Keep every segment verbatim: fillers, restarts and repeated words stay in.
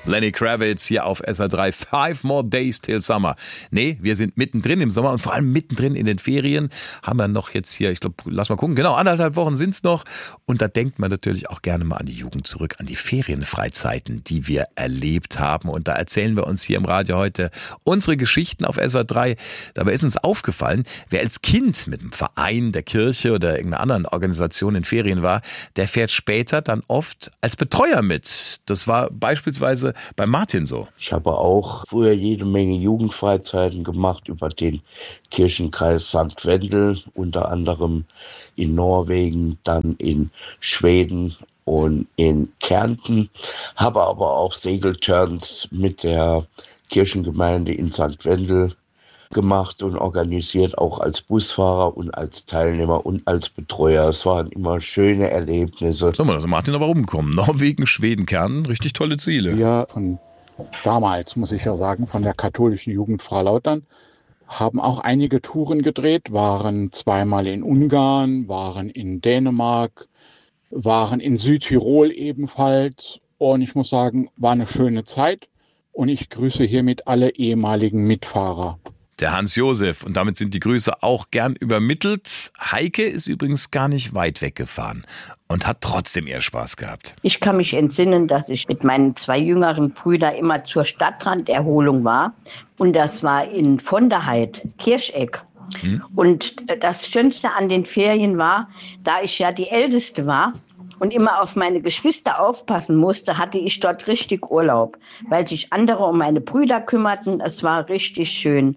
Lenny Kravitz hier auf S R drei. Five more days till summer. Nee, wir sind mittendrin im Sommer und vor allem mittendrin in den Ferien. Haben wir noch jetzt hier, ich glaube, lass mal gucken, genau, anderthalb Wochen sind es noch. Und da denkt man natürlich auch gerne mal an die Jugend zurück, an die Ferienfreizeiten, die wir erlebt haben. Und da erzählen wir uns hier im Radio heute unsere Geschichten auf S R drei. Dabei ist uns aufgefallen, wer als Kind mit einem Verein, der Kirche oder irgendeiner anderen Organisation in Ferien war, der fährt später dann oft als Betreuer mit. Das war beispielsweise bei Martin so. Ich habe auch früher jede Menge Jugendfreizeiten gemacht über den Kirchenkreis Sankt Wendel, unter anderem in Norwegen, dann in Schweden und in Kärnten. Habe aber auch Segelturns mit der Kirchengemeinde in Sankt Wendel gemacht und organisiert, auch als Busfahrer und als Teilnehmer und als Betreuer. Es waren immer schöne Erlebnisse. Sag mal, also Martin aber rumgekommen. Norwegen, Schweden, Kärnten, richtig tolle Ziele. Ja, von damals, muss ich ja sagen, von der katholischen Jugend Freilautern, haben auch einige Touren gedreht, waren zweimal in Ungarn, waren in Dänemark, waren in Südtirol ebenfalls. Und ich muss sagen, war eine schöne Zeit. Und ich grüße hiermit alle ehemaligen Mitfahrer. Der Hans-Josef. Und damit sind die Grüße auch gern übermittelt. Heike ist übrigens gar nicht weit weggefahren und hat trotzdem ihr Spaß gehabt. Ich kann mich entsinnen, dass ich mit meinen zwei jüngeren Brüdern immer zur Stadtranderholung war. Und das war in von der Heid, Kircheck. Hm. Und das Schönste an den Ferien war, da ich ja die Älteste war und immer auf meine Geschwister aufpassen musste, hatte ich dort richtig Urlaub, weil sich andere um meine Brüder kümmerten. Es war richtig schön.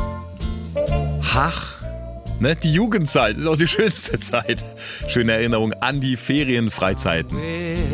Ach, ne, die Jugendzeit ist auch die schönste Zeit. Schöne Erinnerung an die Ferienfreizeiten.